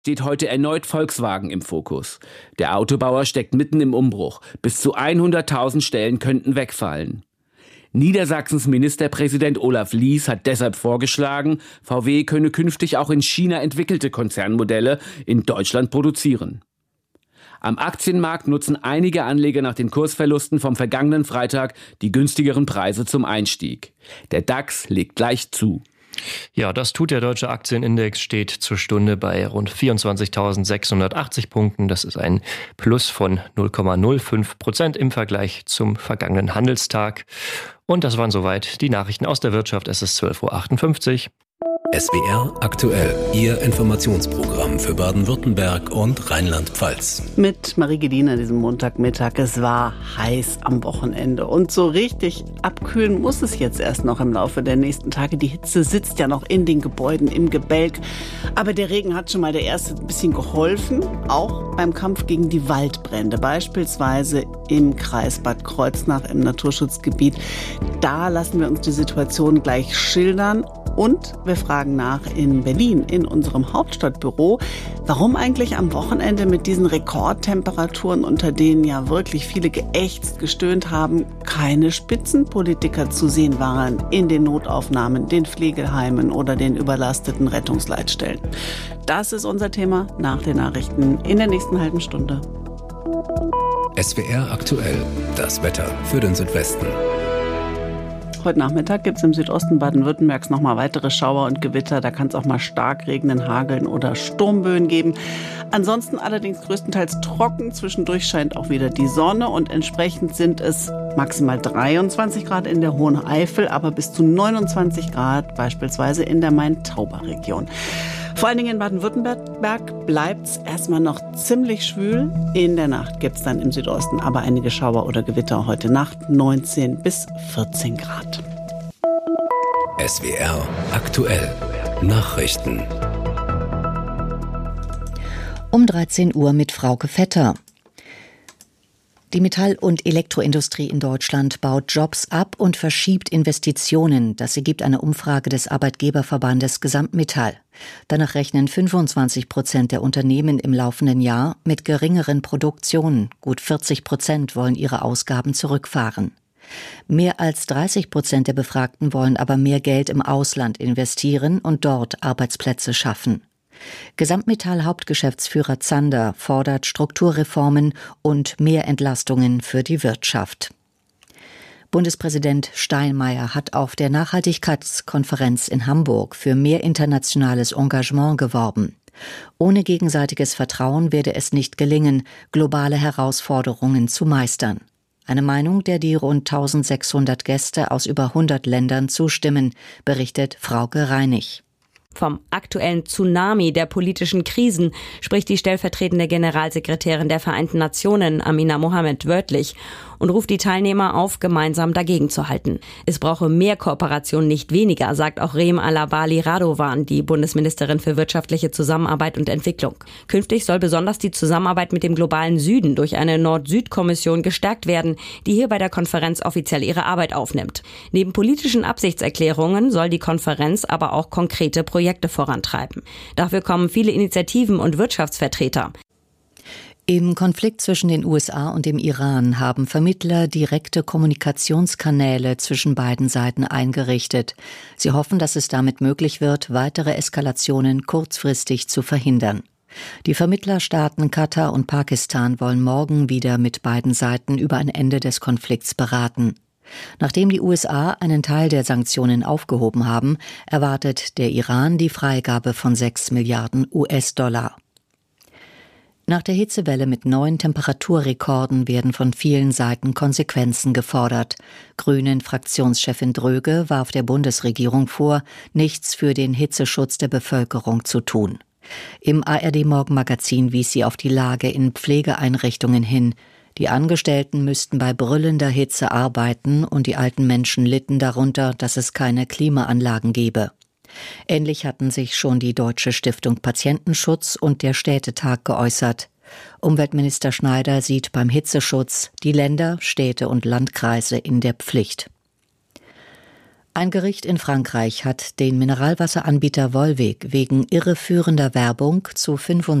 Steht heute erneut Volkswagen im Fokus. Der Autobauer steckt mitten im Umbruch. Bis zu 100.000 Stellen könnten wegfallen. Niedersachsens Ministerpräsident Olaf Lies hat deshalb vorgeschlagen, VW könne künftig auch in China entwickelte Konzernmodelle in Deutschland produzieren. Am Aktienmarkt nutzen einige Anleger nach den Kursverlusten vom vergangenen Freitag die günstigeren Preise zum Einstieg. Der DAX legt gleich zu. Ja, das tut der deutsche Aktienindex, steht zur Stunde bei rund 24.680 Punkten. Das ist ein Plus von 0,05% im Vergleich zum vergangenen Handelstag. Und das waren soweit die Nachrichten aus der Wirtschaft. Es ist 12.58 Uhr. SWR aktuell, Ihr Informationsprogramm für Baden-Württemberg und Rheinland-Pfalz. Mit Marie Gedina diesem Montagmittag. Es war heiß am Wochenende und so richtig abkühlen muss es jetzt erst noch im Laufe der nächsten Tage. Die Hitze sitzt ja noch in den Gebäuden, im Gebälk. Aber der Regen hat schon mal der erste ein bisschen geholfen, auch beim Kampf gegen die Waldbrände. Beispielsweise im Kreis Bad Kreuznach im Naturschutzgebiet. Da lassen wir uns die Situation gleich schildern. Und wir fragen nach in Berlin, in unserem Hauptstadtbüro, warum eigentlich am Wochenende mit diesen Rekordtemperaturen, unter denen ja wirklich viele geächzt, gestöhnt haben, keine Spitzenpolitiker zu sehen waren in den Notaufnahmen, den Pflegeheimen oder den überlasteten Rettungsleitstellen. Das ist unser Thema nach den Nachrichten in der nächsten halben Stunde. SWR aktuell, das Wetter für den Südwesten. Heute Nachmittag gibt es im Südosten Baden-Württembergs nochmal weitere Schauer und Gewitter. Da kann es auch mal stark regnen, hageln oder Sturmböen geben. Ansonsten allerdings größtenteils trocken. Zwischendurch scheint auch wieder die Sonne und entsprechend sind es maximal 23 Grad in der Hohen Eifel, aber bis zu 29 Grad beispielsweise in der Main-Tauber-Region. Vor allen Dingen in Baden-Württemberg bleibt es erstmal noch ziemlich schwül. In der Nacht gibt es dann im Südosten aber einige Schauer oder Gewitter. Heute Nacht 19 bis 14 Grad. SWR aktuell Nachrichten. Um 13 Uhr mit Frauke Vetter. Die Metall- und Elektroindustrie in Deutschland baut Jobs ab und verschiebt Investitionen. Das ergibt eine Umfrage des Arbeitgeberverbandes Gesamtmetall. Danach rechnen 25% der Unternehmen im laufenden Jahr mit geringeren Produktionen. Gut 40% wollen ihre Ausgaben zurückfahren. Mehr als 30% der Befragten wollen aber mehr Geld im Ausland investieren und dort Arbeitsplätze schaffen. Gesamtmetall-Hauptgeschäftsführer Zander fordert Strukturreformen und mehr Entlastungen für die Wirtschaft. Bundespräsident Steinmeier hat auf der Nachhaltigkeitskonferenz in Hamburg für mehr internationales Engagement geworben. Ohne gegenseitiges Vertrauen werde es nicht gelingen, globale Herausforderungen zu meistern. Eine Meinung, der die rund 1600 Gäste aus über 100 Ländern zustimmen, berichtet Frauke Reinig. Vom aktuellen Tsunami der politischen Krisen spricht die stellvertretende Generalsekretärin der Vereinten Nationen, Amina Mohammed, wörtlich und ruft die Teilnehmer auf, gemeinsam dagegen zu halten. Es brauche mehr Kooperation, nicht weniger, sagt auch Reem Alabali Radovan, die Bundesministerin für wirtschaftliche Zusammenarbeit und Entwicklung. Künftig soll besonders die Zusammenarbeit mit dem globalen Süden durch eine Nord-Süd-Kommission gestärkt werden, die hier bei der Konferenz offiziell ihre Arbeit aufnimmt. Neben politischen Absichtserklärungen soll die Konferenz aber auch konkrete Projekte vorantreiben. Dafür kommen viele Initiativen und Wirtschaftsvertreter. Im Konflikt zwischen den USA und dem Iran haben Vermittler direkte Kommunikationskanäle zwischen beiden Seiten eingerichtet. Sie hoffen, dass es damit möglich wird, weitere Eskalationen kurzfristig zu verhindern. Die Vermittlerstaaten Katar und Pakistan wollen morgen wieder mit beiden Seiten über ein Ende des Konflikts beraten. Nachdem die USA einen Teil der Sanktionen aufgehoben haben, erwartet der Iran die Freigabe von 6 Milliarden US-Dollar. Nach der Hitzewelle mit neuen Temperaturrekorden werden von vielen Seiten Konsequenzen gefordert. Grünen-Fraktionschefin Dröge warf der Bundesregierung vor, nichts für den Hitzeschutz der Bevölkerung zu tun. Im ARD-Morgenmagazin wies sie auf die Lage in Pflegeeinrichtungen hin. Die Angestellten müssten bei brüllender Hitze arbeiten und die alten Menschen litten darunter, dass es keine Klimaanlagen gebe. Ähnlich hatten sich schon die Deutsche Stiftung Patientenschutz und der Städtetag geäußert. Umweltminister Schneider sieht beim Hitzeschutz die Länder, Städte und Landkreise in der Pflicht. Ein Gericht in Frankreich hat den Mineralwasseranbieter Volvic wegen irreführender Werbung zu 75